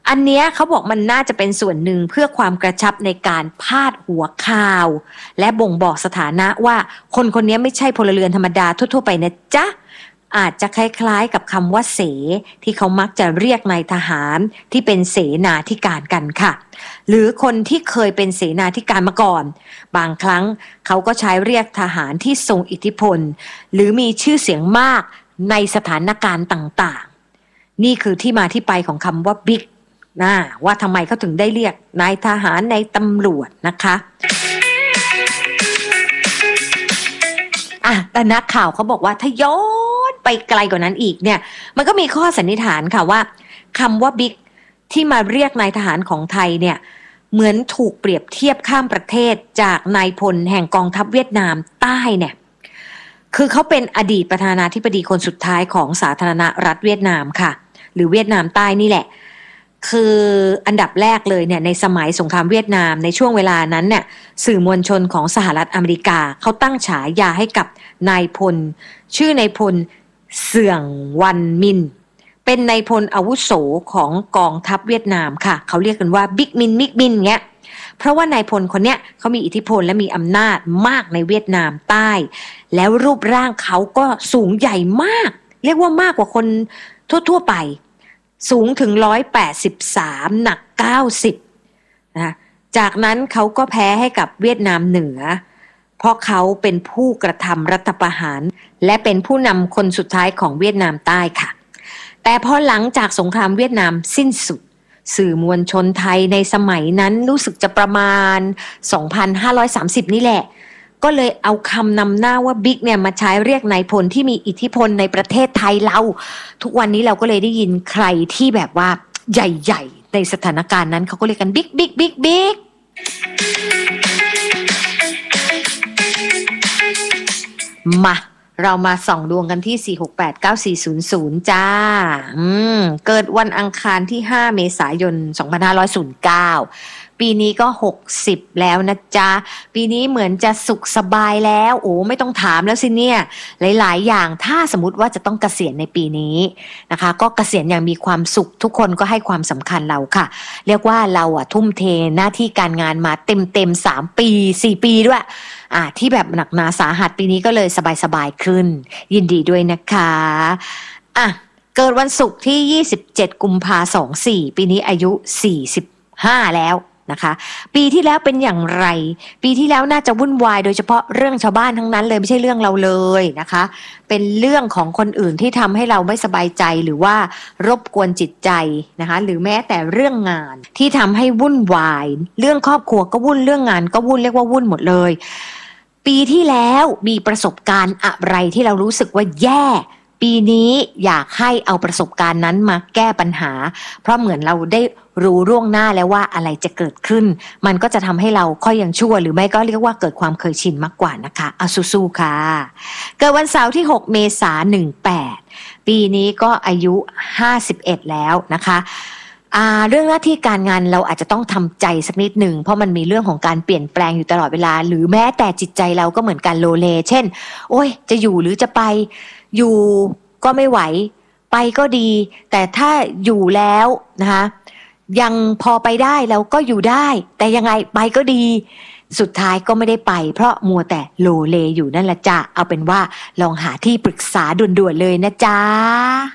อันเนี้ยเขาบอกมันน่าจะเป็นส่วนหนึ่งเพื่อความกระชับในการพาดหัวข่าวและบ่งบอกสถานะว่าคนคนนี้ไม่ใช่พลเรือนธรรมดาทั่วๆไปนะจ๊ะอาจจะคล้ายๆกับคำว่าเสที่เขามักจะเรียกนายทหารที่เป็นเสนาธิการกันค่ะหรือคนที่เคยเป็นเสนาธิการมาก่อนบางครั้งเขาก็ใช้เรียกทหารที่ทรงอิทธิพลหรือมีชื่อเสียงมากในสถานการณ์ต่างๆนี่คือที่มาที่ไปของคำว่าบิ๊กว่าทำไมเขาถึงได้เรียกนายทหารนายตำรวจนะคะแต่นักข่าวเขาบอกว่าถ้าย้อนไปไกลกว่านั้นอีกเนี่ยมันก็มีข้อสันนิษฐานค่ะว่าคำว่าบิ๊กที่มาเรียกนายทหารของไทยเนี่ยเหมือนถูกเปรียบเทียบข้ามประเทศจากนายพลแห่งกองทัพเวียดนามใต้เนี่ยคือเขาเป็นอดีตประธานาธิบดีคนสุดท้ายของสาธารณรัฐเวียดนามค่ะหรือเวียดนามใต้นี่แหละคืออันดับแรกเลยเนี่ยในสมัยสงครามเวียดนามในช่วงเวลานั้นเนี่ยสื่อมวลชนของสหรัฐอเมริกาเขาตั้งฉายาให้กับนายพลชื่อนายพลเสื่องวันมินเป็นนายพลอาวุโสของกองทัพเวียดนามค่ะเขาเรียกกันว่าบิ๊กมินเงี้ยเพราะว่านายพลคนเนี้ยเขามีอิทธิพลและมีอำนาจมากในเวียดนามใต้แล้วรูปร่างเขาก็สูงใหญ่มากเรียกว่ามากกว่าคนทั่วๆไปสูงถึง183หนัก90นะจากนั้นเขาก็แพ้ให้กับเวียดนามเหนือเพราะเขาเป็นผู้กระทำรัฐประหารและเป็นผู้นำคนสุดท้ายของเวียดนามใต้ค่ะแต่พอหลังจากสงครามเวียดนามสิ้นสุดสื่อมวลชนไทยในสมัยนั้นรู้สึกจะประมาณ 2530 นี่แหละก็เลยเอาคำนำหน้าว่าบิ๊กเนี่ยมาใช้เรียกนายพลที่มีอิทธิพลในประเทศไทยเราทุกวันนี้เราก็เลยได้ยินใครที่แบบว่าใหญ่ๆในสถานการณ์นั้นเขาก็เรียกกันบิ๊กมาเรามาส่องดวงกันที่ 4689400 จ้าเกิดวันอังคารที่5เมษายน2509ปีนี้ก็60แล้วนะจ๊ะปีนี้เหมือนจะสุขสบายแล้วโอ้ไม่ต้องถามแล้วสิเนี่ยหลายๆอย่างถ้าสมมติว่าจะต้องเกษียณในปีนี้นะคะก็เกษียณอย่างมีความสุขทุกคนก็ให้ความสำคัญเราค่ะเรียกว่าเราทุ่มเทหน้าที่การงานมาเต็ม3ปี4ปีด้วยที่แบบหนักหนาสาหัสปีนี้ก็เลยสบายๆขึ้นยินดีด้วยนะคะเกิดวันศุกร์ที่27กุมภาพันธ์24ปีนี้อายุ45แล้วนะคะปีที่แล้วเป็นอย่างไรปีที่แล้วน่าจะวุ่นวายโดยเฉพาะเรื่องชาวบ้านทั้งนั้นเลยไม่ใช่เรื่องเราเลยนะคะเป็นเรื่องของคนอื่นที่ทำให้เราไม่สบายใจหรือว่ารบกวนจิตใจนะคะหรือแม้แต่เรื่องงานที่ทำให้วุ่นวายเรื่องครอบครัวก็วุ่นเรื่องงานก็วุ่นเรียกว่าวุ่นหมดเลยปีที่แล้วมีประสบการณ์อะไรที่เรารู้สึกว่าแย่ปีนี้อยากให้เอาประสบการณ์นั้นมาแก้ปัญหาเพราะเหมือนเราได้รู้ล่วงหน้าแล้วว่าอะไรจะเกิดขึ้นมันก็จะทำให้เราค่อยยังชั่วหรือไม่ก็เรียกว่าเกิดความเคยชินมากกว่านะคะเอาสู้ๆค่ะเกิดวันเสาร์ที่6เมษายน18ปีนี้ก็อายุ51แล้วนะคะเรื่องหน้าที่การงานเราอาจจะต้องทำใจสักนิดหนึ่งเพราะมันมีเรื่องของการเปลี่ยนแปลงอยู่ตลอดเวลาหรือแม้แต่จิตใจเราก็เหมือนกันโลเลเช่นโอ้ยจะอยู่หรือจะไปอยู่ก็ไม่ไหวไปก็ดีแต่ถ้าอยู่แล้วนะคะยังพอไปได้เราก็อยู่ได้แต่ยังไงไปก็ดีสุดท้ายก็ไม่ได้ไปเพราะมัวแต่โลเลอยู่นั่นแหละจ้ะเอาเป็นว่าลองหาที่ปรึกษาด่วนๆเลยนะจ๊ะ